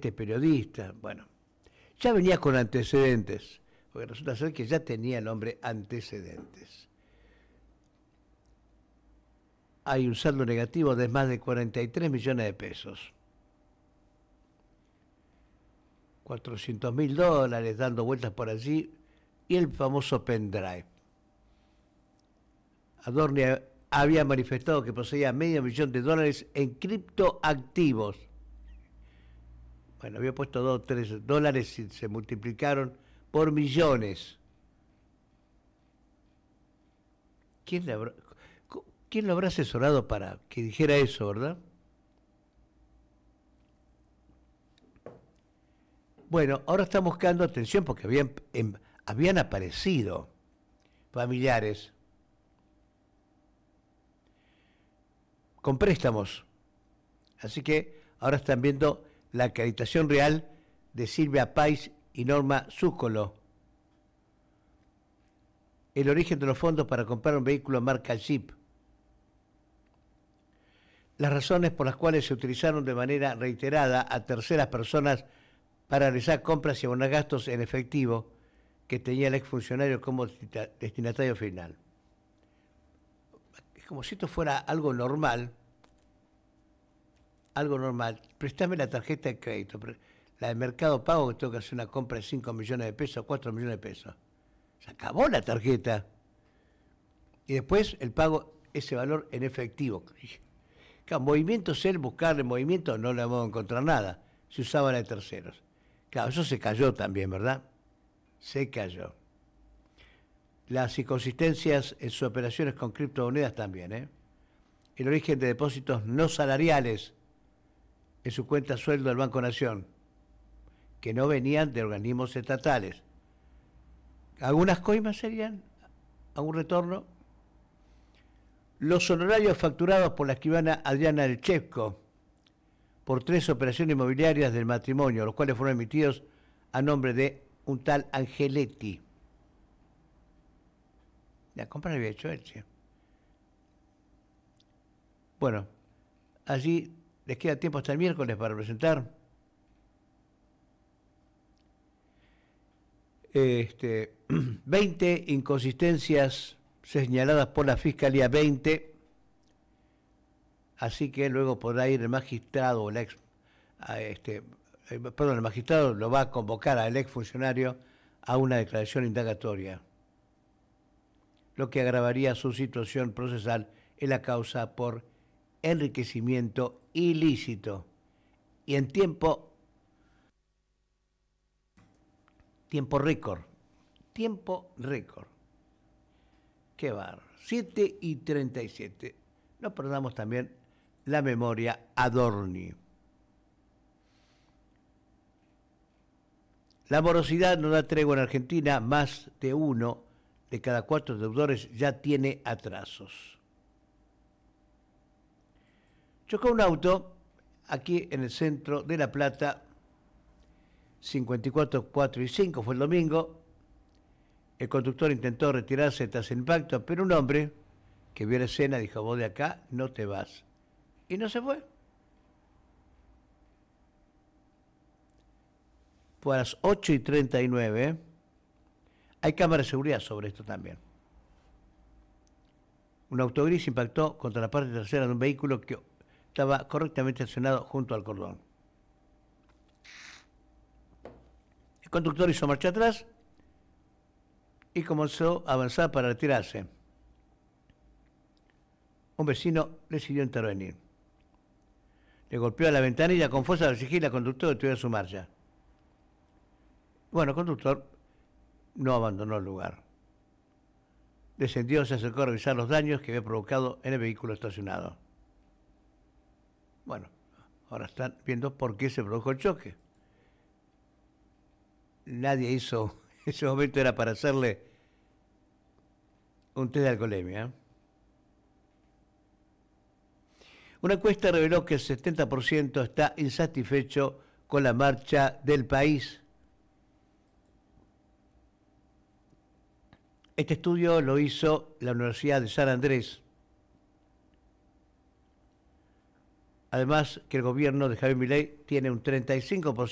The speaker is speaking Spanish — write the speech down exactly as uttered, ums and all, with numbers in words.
este periodista, bueno, ya venía con antecedentes, porque resulta ser que ya tenía el hombre antecedentes. Hay un saldo negativo de más de cuarenta y tres millones de pesos. cuatrocientos mil dólares dando vueltas por allí y el famoso pendrive. Adorni había manifestado que poseía medio millón de dólares en criptoactivos. Bueno, había puesto dos o tres dólares y se multiplicaron por millones. ¿Quién le habrá, quién lo habrá asesorado para que dijera eso, verdad? Bueno, ahora están buscando atención porque habían, em, habían aparecido familiares con préstamos. Así que ahora están viendo la acreditación real de Silvia Pais y Norma Zúcolo. El origen de los fondos para comprar un vehículo marca Jeep. Las razones por las cuales se utilizaron de manera reiterada a terceras personas para realizar compras y abonar gastos en efectivo que tenía el exfuncionario como destinatario final. Es como si esto fuera algo normal, algo normal. Préstame la tarjeta de crédito, la de Mercado Pago, que tengo que hacer una compra de cinco millones de pesos, cuatro millones de pesos. Se acabó la tarjeta. Y después el pago, ese valor en efectivo. Claro, movimiento ser buscarle movimiento, no le vamos a encontrar nada. Se usaba la de terceros. Claro, eso se cayó también, ¿verdad? Se cayó. Las inconsistencias en sus operaciones con criptomonedas también, ¿eh? El origen de depósitos no salariales en su cuenta sueldo del Banco Nación, que no venían de organismos estatales. ¿Algunas coimas serían? ¿Algún retorno? Los honorarios facturados por la escribana Adriana Elchevko por tres operaciones inmobiliarias del matrimonio, los cuales fueron emitidos a nombre de un tal Angeletti. La compra la había hecho él, sí. Bueno, allí les queda tiempo hasta el miércoles para presentar este, veinte inconsistencias señaladas por la Fiscalía, veinte, así que luego podrá ir el magistrado o el ex, a este, perdón, el magistrado lo va a convocar al exfuncionario a una declaración indagatoria, lo que agravaría su situación procesal en la causa por enriquecimiento ilícito y en tiempo tiempo récord, tiempo récord. Qué barro. siete y treinta y siete. No perdamos también la memoria Adorni. La morosidad no da tregua en Argentina, más de uno de cada cuatro deudores ya tiene atrasos. Chocó un auto aquí en el centro de La Plata, cincuenta y cuatro, cuatro y cinco, fue el domingo. El conductor intentó retirarse tras el impacto, pero un hombre que vio la escena dijo: vos de acá no te vas. Y no se fue. Fue a las ocho y treinta y nueve. Hay cámaras de seguridad sobre esto también. Un auto gris impactó contra la parte trasera de un vehículo que estaba correctamente estacionado junto al cordón. El conductor hizo marcha atrás y comenzó a avanzar para retirarse. Un vecino decidió intervenir. Le golpeó a la ventanilla con fuerza para exigirle al conductor que tuviera su marcha. Bueno, el conductor no abandonó el lugar. Descendió, se acercó a revisar los daños que había provocado en el vehículo estacionado. Bueno, ahora están viendo por qué se produjo el choque. Nadie hizo, ese momento era para hacerle un test de alcoholemia. Una encuesta reveló que el setenta por ciento está insatisfecho con la marcha del país. Este estudio lo hizo la Universidad de San Andrés. Además, que el gobierno de Javier Milei tiene un treinta y cinco por ciento